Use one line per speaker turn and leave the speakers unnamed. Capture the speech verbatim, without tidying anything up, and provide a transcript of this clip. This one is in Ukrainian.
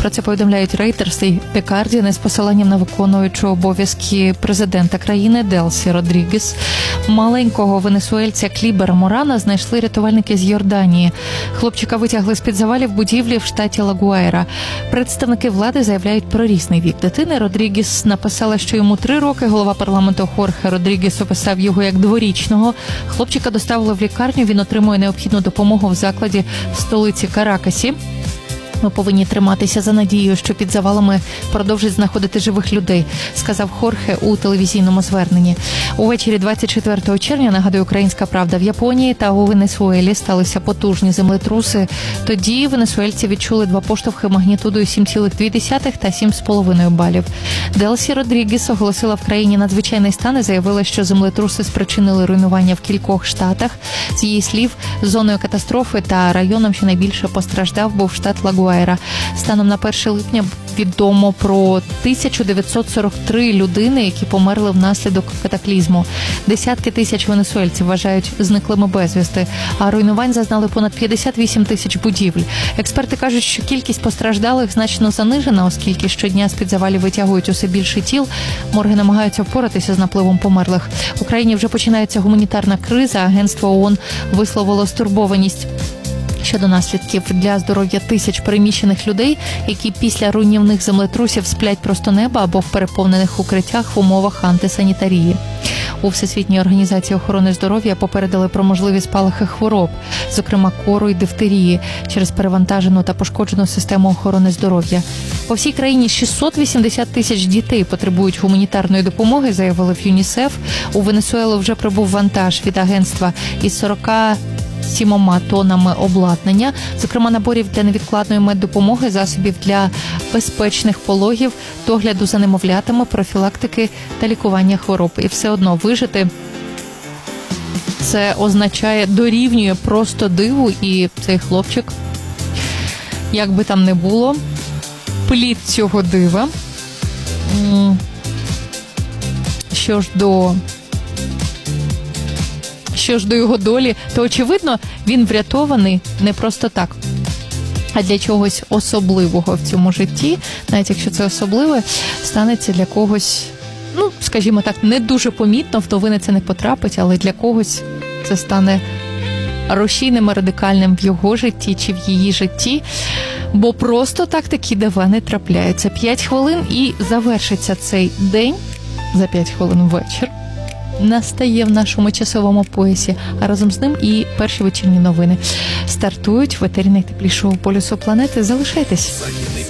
Про це повідомляють Reuters і The Guardian з посиланням на виконуючого обов'язки президента країни Делсі Родрігес. Маленького венесуельця Клібера Морана знайшли рятувальники з Йорданії. Хлопчика витягли з-під завалів будівлі в штаті Ла-Гуайра. Представники влади заявляють про різний вік дитини. Родрігес написала, що йому три роки. Голова парламенту Хорхе Родрігес описав його як дворічного. Хлопчика доставили в лікарню, він отримує необхідну допомогу в закладі в столиці Каракасі. Ми повинні триматися за надією, що під завалами продовжать знаходити живих людей, сказав Хорхе у телевізійному зверненні. Увечері двадцять четвертого червня, нагадує Українська правда, в Японії та у Венесуелі сталися потужні землетруси. Тоді венесуельці відчули два поштовхи магнітудою сім цілих дві десятих та сім цілих п'ять десятих балів. Делсі Родрігес оголосила в країні надзвичайний стан і заявила, що землетруси спричинили руйнування в кількох штатах. З її слів, зоною катастрофи та районом, що найбільше постраждав, був штат Ла-Гуайра. Станом на перше липня відомо про тисячу дев'ятсот сорок три людини, які померли внаслідок катаклізму. Десятки тисяч венесуельців вважають зниклими безвісти, а руйнувань зазнали понад п'ятдесят вісім тисяч будівель. Експерти кажуть, що кількість постраждалих значно занижена, оскільки щодня з-під завалів витягують усе більше тіл. Морги намагаються впоратися з напливом померлих. В Україні вже починається гуманітарна криза. Агентство ООН висловило стурбованість щодо наслідків для здоров'я тисяч переміщених людей, які після руйнівних землетрусів сплять просто неба або в переповнених укриттях в умовах антисанітарії. У Всесвітній організації охорони здоров'я попередили про можливі спалахи хвороб, зокрема кору і дифтерії, через перевантажену та пошкоджену систему охорони здоров'я. По всій країні шістсот вісімдесят тисяч дітей потребують гуманітарної допомоги, заявили в ЮНІСЕФ. У Венесуелу вже прибув вантаж від агентства із сорока сімома тоннами обладнання, зокрема наборів для невідкладної меддопомоги, засобів для безпечних пологів, догляду за немовлятами, профілактики та лікування хвороб. І все одно вижити це означає, дорівнює просто диву, і цей хлопчик, як би там не було, плід цього дива. Що ж до Що ж до його долі, то, очевидно, він врятований не просто так, а для чогось особливого в цьому житті, навіть якщо це особливе, станеться для когось, ну, скажімо так, не дуже помітно, в новини це не потрапить, але для когось це стане рушійним і радикальним в його житті чи в її житті, бо просто так такі дива не трапляються. П'ять хвилин і завершиться цей день, за п'ять хвилин вечір настає в нашому часовому поясі, а разом з ним і перші вечірні новини стартують в етері найтеплішого полюсу планети. Залишайтесь.